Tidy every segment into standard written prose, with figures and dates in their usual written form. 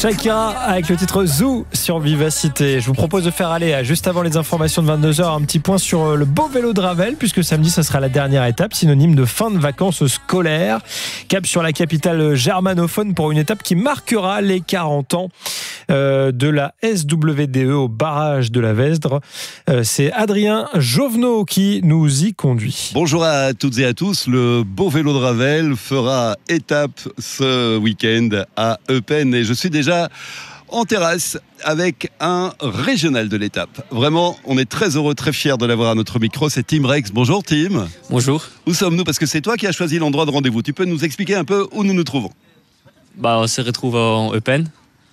Shakira avec le titre Zoo sur Vivacité. Je vous propose de faire aller, juste avant les informations de 22h, un petit point sur le beau vélo de Ravel, puisque samedi, ça sera la dernière étape, synonyme de fin de vacances scolaires. Cap sur la capitale germanophone pour une étape qui marquera les 40 ans de la SWDE au barrage de la Vesdre. C'est Adrien Jovenot qui nous y conduit. Bonjour à toutes et à tous. Le beau vélo de Ravel fera étape ce week-end à Eupen et je suis déjà en terrasse avec un régional de l'étape. Vraiment, on est très heureux, très fiers de l'avoir à notre micro. C'est Tim Rex. Bonjour Tim. Bonjour. Où sommes-nous? Parce que c'est toi qui as choisi l'endroit de rendez-vous. Tu peux nous expliquer un peu où nous nous trouvons? On se retrouve en Eupen.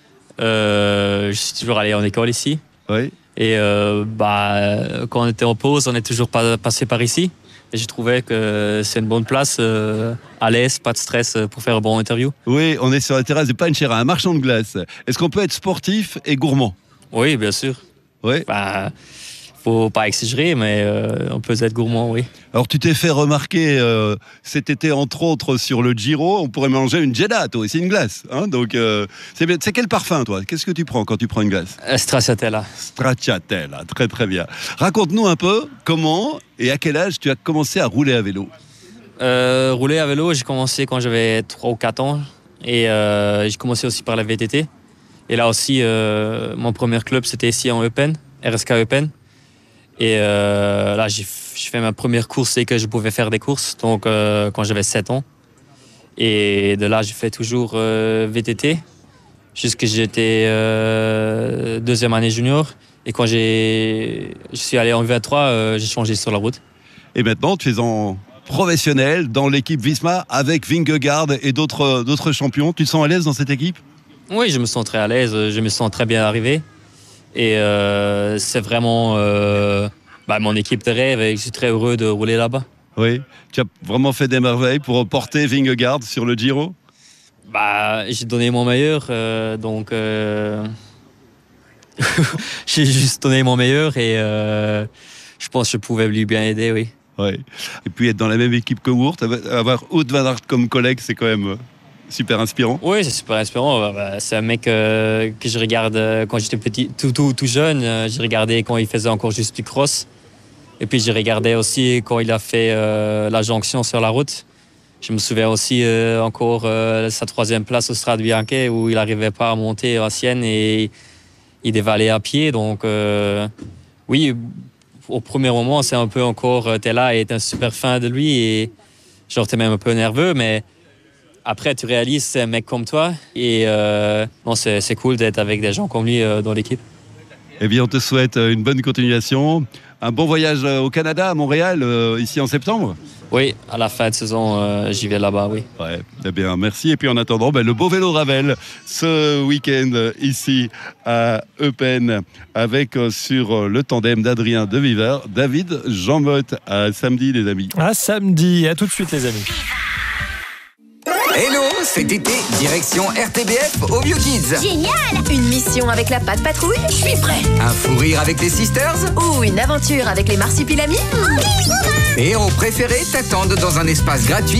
Je suis toujours allé en école ici. Oui. Et quand on était en pause, on est toujours passé par ici. Et je trouvais que c'est une bonne place, à l'aise, pas de stress pour faire un bon interview. Oui, on est sur la terrasse de Panchera, un marchand de glace. Est-ce qu'on peut être sportif et gourmand? Oui, bien sûr. Oui. Faut pas exagérer, mais on peut être gourmand, oui. Alors tu t'es fait remarquer cet été entre autres sur le Giro, on pourrait manger une gelato, c'est une glace. Hein, donc c'est quel parfum toi? Qu'est-ce que tu prends quand tu prends une glace? Stracciatella. Stracciatella, très très bien. Raconte-nous un peu comment et à quel âge tu as commencé à rouler à vélo? Rouler à vélo, j'ai commencé quand j'avais 3 ou 4 ans. Et j'ai commencé aussi par la VTT. Et là aussi, mon premier club c'était ici en Eupen, RSK Eupen. Et là, j'ai fait ma première course et que je pouvais faire des courses, donc quand j'avais 7 ans. Et de là, j'ai fait toujours VTT, jusqu'à j'étais deuxième année junior. Et quand je suis allé en V23, j'ai changé sur la route. Et maintenant, tu es en professionnel dans l'équipe Visma avec Vingegaard et d'autres champions. Tu te sens à l'aise dans cette équipe? Oui, je me sens très à l'aise, je me sens très bien arrivé. Et c'est vraiment mon équipe de rêve et je suis très heureux de rouler là-bas. Oui, tu as vraiment fait des merveilles pour porter Vingegaard sur le Giro? J'ai donné mon meilleur, donc j'ai juste donné mon meilleur et je pense que je pouvais lui bien aider, oui. Ouais. Et puis être dans la même équipe que Wout, avoir Wout van Aert comme collègue, c'est quand même super inspirant. Oui, c'est super inspirant. C'est un mec que je regarde quand j'étais petit, tout jeune. J'ai regardé quand il faisait encore juste du cross. Et puis j'ai regardé aussi quand il a fait la jonction sur la route. Je me souviens aussi encore sa 3e place au Strade Bianche où il n'arrivait pas à monter à Sienne et il devait aller à pied. Donc oui, au premier moment, c'est un peu encore, t'es là et t'es un super fan de lui et genre t'es même un peu nerveux, mais après, tu réalises c'est un mec comme toi et c'est cool d'être avec des gens comme lui dans l'équipe. Eh bien, on te souhaite une bonne continuation, un bon voyage au Canada, à Montréal, ici en septembre. Oui, à la fin de saison, j'y vais là-bas, oui. Ouais, eh bien, merci. Et puis en attendant, le beau vélo Ravel ce week-end ici à Eupen avec sur le tandem d'Adrien De Viver, David Jean-Motte. À samedi, les amis. À samedi, à tout de suite, les amis. Hello, cet été, direction RTBF au Vieux Kids. Génial! Une mission avec la Patte Patrouille? Je suis prêt! Un fou rire avec les Sisters? Ou une aventure avec les Marsupilamis? Tes héros préférés t'attendent dans un espace gratuit